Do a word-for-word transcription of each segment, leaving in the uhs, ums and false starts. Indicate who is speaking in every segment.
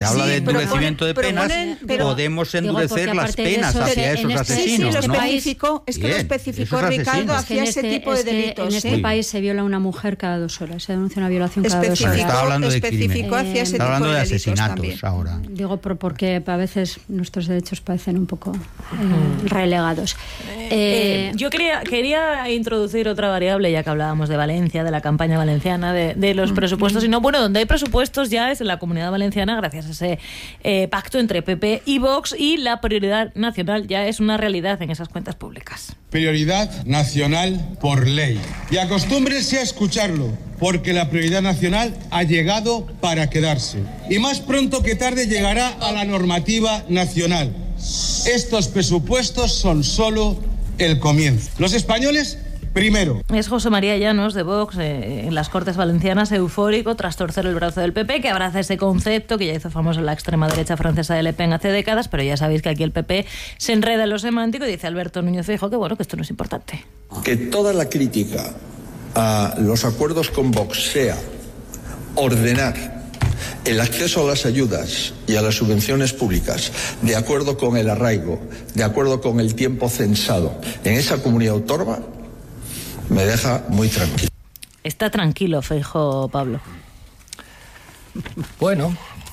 Speaker 1: habla
Speaker 2: sí,
Speaker 1: de endurecimiento de penas,
Speaker 2: proponen, pero,
Speaker 1: podemos endurecer
Speaker 3: digo,
Speaker 1: las penas
Speaker 3: eso,
Speaker 1: hacia
Speaker 3: en
Speaker 1: esos
Speaker 3: este,
Speaker 1: asesinos,
Speaker 2: sí, sí, lo
Speaker 1: ¿no?
Speaker 2: especificó, es que
Speaker 1: Bien,
Speaker 2: lo especificó
Speaker 1: esos
Speaker 2: Ricardo
Speaker 1: asesinos.
Speaker 2: hacia
Speaker 3: en
Speaker 2: ese
Speaker 3: este,
Speaker 2: tipo de
Speaker 3: es que
Speaker 2: delitos.
Speaker 3: en este
Speaker 2: ¿eh?
Speaker 3: país se viola a una mujer cada dos horas, se denuncia una violación cada dos
Speaker 2: Especificó,
Speaker 3: horas.
Speaker 1: Está hablando de
Speaker 2: especificó
Speaker 1: crimen.
Speaker 2: hacia ese
Speaker 1: Está
Speaker 2: tipo
Speaker 1: hablando
Speaker 2: de
Speaker 1: de
Speaker 2: delitos
Speaker 1: asesinatos
Speaker 2: también.
Speaker 1: ahora.
Speaker 3: Digo por, porque a veces nuestros derechos parecen un poco eh, relegados.
Speaker 4: Eh,
Speaker 3: Eh,
Speaker 4: eh, yo quería, quería introducir otra variable, ya que hablábamos de Valencia, de la campaña valenciana, de, de los presupuestos. Y no, bueno, donde hay presupuestos ya es en la Comunidad Valenciana, gracias a ese eh, pacto entre P P y Vox, y la prioridad nacional ya es una realidad en esas cuentas públicas.
Speaker 5: Prioridad nacional por ley. Y acostúmbrense a escucharlo, porque la prioridad nacional ha llegado para quedarse. Y más pronto que tarde llegará a la normativa nacional. Estos presupuestos son solo el comienzo. Los españoles, primero.
Speaker 4: Es José María Llanos, de Vox, eh, en las Cortes Valencianas, eufórico tras torcer el brazo del P P, que abraza ese concepto que ya hizo famoso en la extrema derecha francesa de Le Pen hace décadas, pero ya sabéis que aquí el P P se enreda en lo semántico y dice Alberto Núñez Feijóo que bueno, que esto no es importante.
Speaker 6: Que toda la crítica a los acuerdos con Vox sea ordenar el acceso a las ayudas y a las subvenciones públicas de acuerdo con el arraigo, de acuerdo con el tiempo censado en esa comunidad autónoma, me deja muy tranquilo.
Speaker 4: Está tranquilo, Feijóo, Pablo.
Speaker 7: Bueno,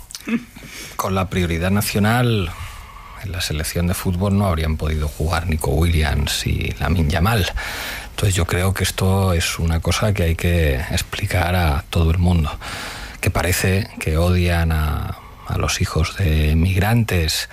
Speaker 7: con la prioridad nacional en la selección de fútbol no habrían podido jugar Nico Williams y Lamine Yamal. Entonces yo creo que esto es una cosa que hay que explicar a todo el mundo, que parece que odian a, a los hijos de migrantes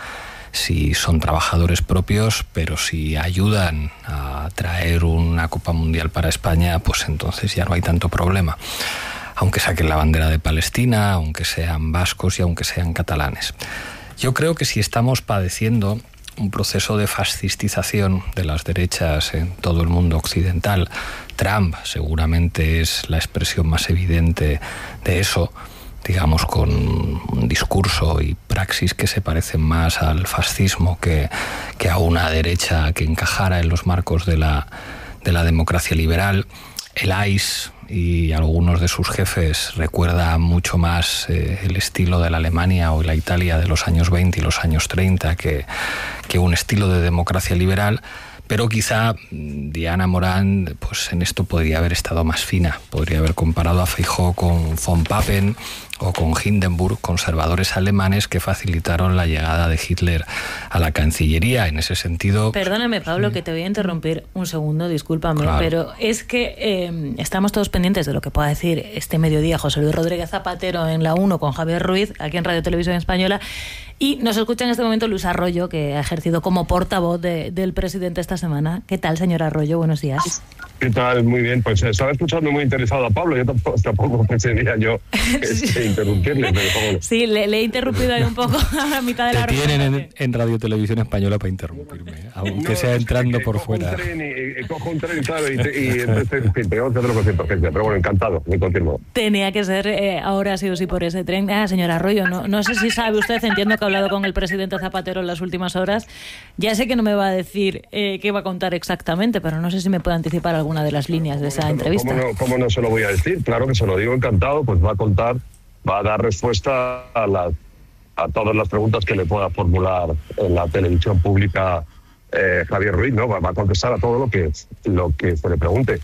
Speaker 7: si son trabajadores propios, pero si ayudan a traer una Copa Mundial para España, pues entonces ya no hay tanto problema. Aunque saquen la bandera de Palestina, aunque sean vascos y aunque sean catalanes. Yo creo que si estamos padeciendo un proceso de fascistización de las derechas en todo el mundo occidental, Trump seguramente es la expresión más evidente de eso, digamos, con un discurso y praxis que se parecen más al fascismo que, que a una derecha que encajara en los marcos de la, de la democracia liberal. El A I S y algunos de sus jefes recuerdan mucho más eh, el estilo de la Alemania o la Italia de los años veinte y los años treinta que, que un estilo de democracia liberal. Pero quizá Diana Morán, pues en esto podría haber estado más fina, podría haber comparado a Feijóo con von Papen o con Hindenburg, conservadores alemanes que facilitaron la llegada de Hitler a la Cancillería. En ese sentido...
Speaker 4: Perdóname, Pablo, que te voy a interrumpir un segundo, discúlpame, claro. Pero es que eh, estamos todos pendientes de lo que pueda decir este mediodía José Luis Rodríguez Zapatero en la uno con Javier Ruiz, aquí en Radio Televisión Española, y nos escucha en este momento Luis Arroyo, que ha ejercido como portavoz de, del presidente esta semana. ¿Qué tal, señor Arroyo? Buenos días.
Speaker 8: ¿Qué tal? Muy bien. Pues estaba escuchando muy interesado a Pablo. Yo tampoco, tampoco pensaría yo este, interrumpirle. Pero bueno.
Speaker 4: Sí, le, le he interrumpido ahí un poco a la mitad de la
Speaker 7: Te tienen en, en Radio Televisión Española para interrumpirme, aunque no, sea entrando por
Speaker 8: cojo
Speaker 7: fuera.
Speaker 8: Un tren y, y, cojo un tren, claro, y, y entonces, en fin, tenemos que hacerlo con cierta urgencia. Pero bueno, encantado, me continúo.
Speaker 4: Tenía que ser eh, ahora sí o sí por ese tren. Ah, señor Arroyo, no, no sé si sabe usted, entiendo que ha hablado con el presidente Zapatero en las últimas horas. Ya sé que no me va a decir eh, qué va a contar exactamente, pero no sé si me puede anticipar alguna de las líneas de esa entrevista.
Speaker 8: ¿Cómo no, cómo no se lo voy a decir? Claro que se lo digo encantado, pues va a contar, va a dar respuesta a, la, a todas las preguntas que le pueda formular en la televisión pública eh, Javier Ruiz, ¿no? Va, va a contestar a todo lo que, lo que se le pregunte.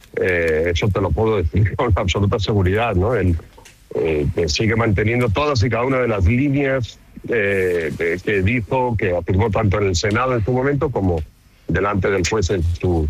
Speaker 8: Eh, eso te lo puedo decir con absoluta seguridad, ¿no? Él eh, que sigue manteniendo todas y cada una de las líneas eh, que, que dijo, que afirmó tanto en el Senado en su momento como delante del juez en su,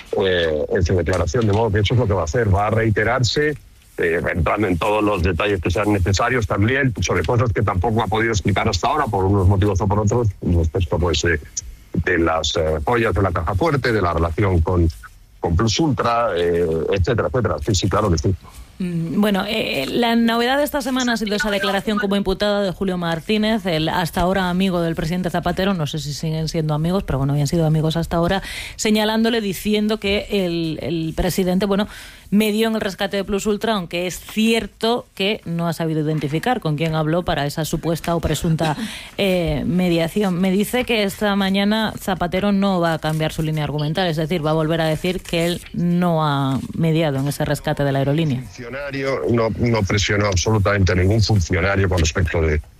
Speaker 8: eh, en su declaración, de modo que eso es lo que va a hacer, va a reiterarse, eh, entrando en todos los detalles que sean necesarios también, sobre cosas que tampoco ha podido explicar hasta ahora, por unos motivos o por otros, respecto pues, eh, de las eh, joyas de la caja fuerte, de la relación con, con Plus Ultra, eh, etcétera, etcétera. Sí, sí, claro que sí.
Speaker 4: Bueno, eh, la novedad de esta semana ha sido esa declaración como imputado de Julio Martínez, el hasta ahora amigo del presidente Zapatero, no sé si siguen siendo amigos, pero bueno, habían sido amigos hasta ahora, señalándole, diciendo que el, el presidente, bueno, medió en el rescate de Plus Ultra, aunque es cierto que no ha sabido identificar con quién habló para esa supuesta o presunta eh, mediación. Me dice que esta mañana Zapatero no va a cambiar su línea argumental, es decir, va a volver a decir que él no ha mediado en ese rescate de la aerolínea.
Speaker 8: No, no presionó absolutamente a ningún funcionario con respecto de,